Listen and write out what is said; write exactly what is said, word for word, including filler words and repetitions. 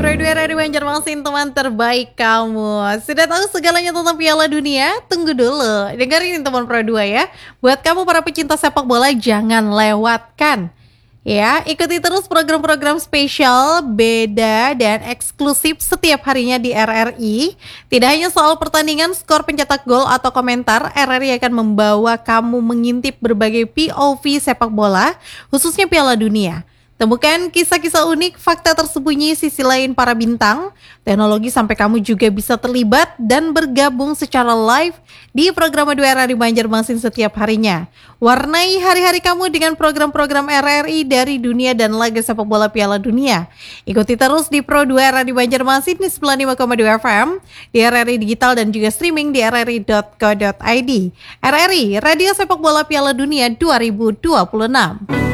Pro dua R R I Banjarmasin, teman terbaik kamu. Sudah tahu segalanya tentang Piala Dunia? Tunggu dulu, dengerin teman Pro dua ya. Buat kamu para pecinta sepak bola, jangan lewatkan. Ya, ikuti terus program-program spesial, beda, dan eksklusif setiap harinya di R R I. Tidak hanya soal pertandingan, skor, pencetak gol, atau komentar, R R I akan membawa kamu mengintip berbagai P O V sepak bola, khususnya Piala Dunia. Temukan kisah-kisah unik, fakta tersembunyi, sisi lain para bintang, teknologi sampai kamu juga bisa terlibat dan bergabung secara live di program dua R R I Banjarmasin setiap harinya. Warnai hari-hari kamu dengan program-program R R I dari dunia dan laga sepak bola Piala Dunia. Ikuti terus di Pro dua R R I Banjarmasin di sembilan puluh lima koma dua F M, di R R I Digital dan juga streaming di r r i dot co dot i d. R R I, Radio Sepak Bola Piala Dunia dua ribu dua puluh enam.